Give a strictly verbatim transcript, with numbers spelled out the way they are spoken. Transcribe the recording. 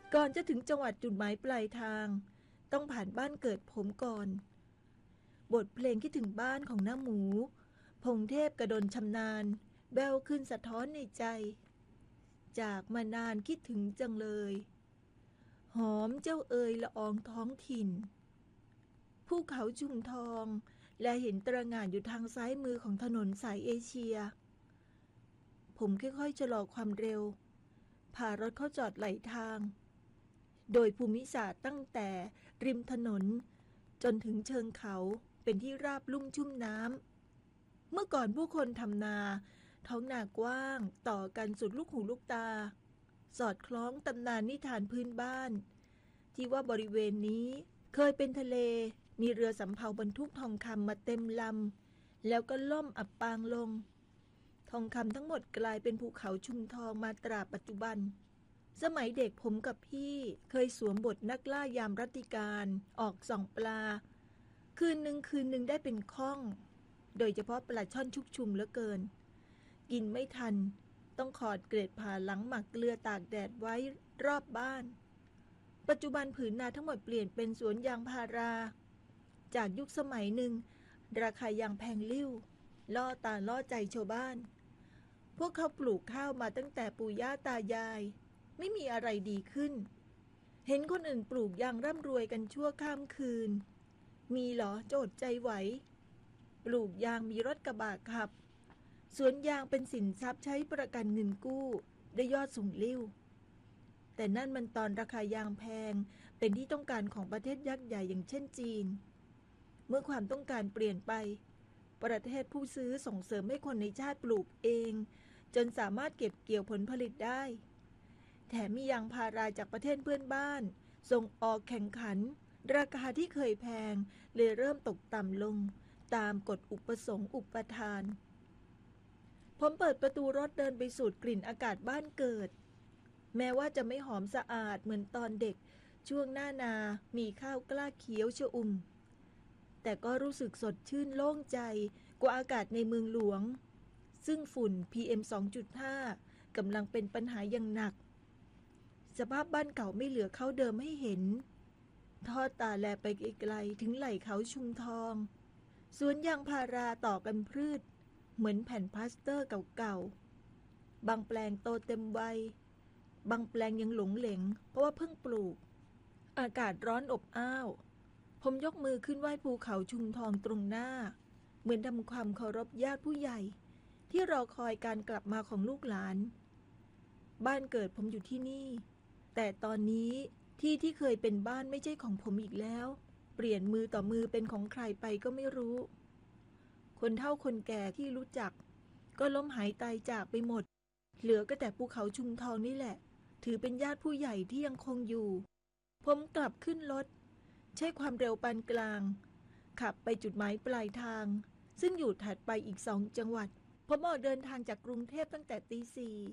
ก่อนจะถึงจังหวัดจุดหมายปลายทางต้องผ่านบ้านเกิดผมก่อนบทเพลงคิดถึงบ้านของน้าหมูพงเทพกระดลชำนาญแววขึ้นสะท้อนในใจจากมานานคิดถึงจังเลยหอมเจ้าเอ๋ยละอองท้องถิ่นภูเขาชุมทองและเห็นตระหง่านอยู่ทางซ้ายมือของถนนสายเอเชียผมค่อยๆชะลอความเร็วพารถเข้าจอดไหลทางโดยภูมิศาสตร์ตั้งแต่ริมถนนจนถึงเชิงเขาเป็นที่ราบลุ่มชุ่มน้ำเมื่อก่อนผู้คนทำนาท้องนากว้างต่อกันสุดลูกหูลูกตาสอดคล้องตำนานนิทานพื้นบ้านที่ว่าบริเวณนี้เคยเป็นทะเลมีเรือสำเภาบรรทุกทองคำมาเต็มลำแล้วก็ล่มอับปางลงทองคำทั้งหมดกลายเป็นภูเขาชุมทองมาตราปัจจุบันสมัยเด็กผมกับพี่เคยสวมบทนักล่ายามรัตติการออกส่องปลาคืนหนึ่งคืนหนึ่งได้เป็นข้องโดยเฉพาะปลาช่อนชุกชุมเหลือเกินกินไม่ทันต้องขอดเกล็ดผ่าหลังหมักเกลือตากแดดไว้รอบบ้านปัจจุบันผืนนาทั้งหมดเปลี่ยนเป็นสวนยางพาราจากยุคสมัยหนึ่งราคายางแพงลิ่วล่อตาล่อใจชาวบ้านพวกเขาปลูกข้าวมาตั้งแต่ปู่ย่าตายายไม่มีอะไรดีขึ้นเห็นคนอื่นปลูกยางร่ำรวยกันชั่วข้ามคืนมีเหรอโจทย์ใจไหวปลูกยางมีรถกระบะขับสวนยางเป็นสินทรัพย์ใช้ประกันเงินกู้ได้ยอดสูงลิ่วแต่นั่นมันตอนราคายางแพงเป็นที่ต้องการของประเทศยักษ์ใหญ่อย่างเช่นจีนเมื่อความต้องการเปลี่ยนไปประเทศผู้ซื้อส่งเสริมให้คนในชาติปลูกเองจนสามารถเก็บเกี่ยวผลผลิตได้แถมมียางพาราจากประเทศเพื่อนบ้านส่งออกแข่งขันราคาที่เคยแพงเลยเริ่มตกต่ำลงตามกฎอุปสงค์อุปทานผมเปิดประตูรถเดินไปสูดกลิ่นอากาศบ้านเกิดแม้ว่าจะไม่หอมสะอาดเหมือนตอนเด็กช่วงหน้านามีข้าวกล้าเขียวชอุ่มแต่ก็รู้สึกสดชื่นโล่งใจกว่าอากาศในเมืองหลวงซึ่งฝุ่น พี เอ็ม สองจุดห้า กำลังเป็นปัญหาอย่างหนักสภาพบ้านเก่าไม่เหลือเขาเดิมให้เห็นทอดตาแลไปไกลๆถึงไหล่เขาชุมทองสวนยางพาราต่อกันพืชเหมือนแผ่นพลาสเตอร์เก่าๆบางแปลงโตเต็มวัยบางแปลงยังหลงเหลงเพราะว่าเพิ่งปลูกอากาศร้อนอบอ้าวผมยกมือขึ้นไหว้ภูเขาชุมทองตรงหน้าเหมือนทำความเคารพญาติผู้ใหญ่ที่รอคอยการกลับมาของลูกหลานบ้านเกิดผมอยู่ที่นี่แต่ตอนนี้ที่ที่เคยเป็นบ้านไม่ใช่ของผมอีกแล้วเปลี่ยนมือต่อมือเป็นของใครไปก็ไม่รู้คนเฒ่าคนแก่ที่รู้จักก็ล้มหายตายจากไปหมดเหลือก็แต่ภูเขาชุมทองนี่แหละถือเป็นญาติผู้ใหญ่ที่ยังคงอยู่ผมกลับขึ้นรถใช้ความเร็วปานกลางขับไปจุดหมายปลายทางซึ่งอยู่ถัดไปอีกสองจังหวัดผมออกเดินทางจากกรุงเทพตั้งแต่ตีสี่